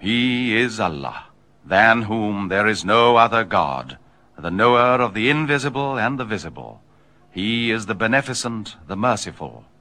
He is Allah, than whom there is no other God, the knower of the invisible and the visible. He is the beneficent, the merciful.